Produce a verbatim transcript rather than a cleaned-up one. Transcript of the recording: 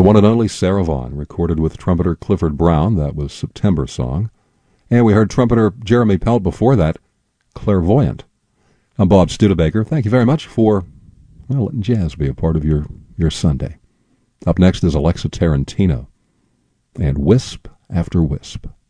one and only Sarah Vaughan, recorded with trumpeter Clifford Brown. That was September Song. And we heard trumpeter Jeremy Pelt before that, Clairvoyant. I'm Bob Studebaker. Thank you very much for well, letting jazz be a part of your, your Sunday. Up next is Alexa Tarantino and Wisp After Wisp.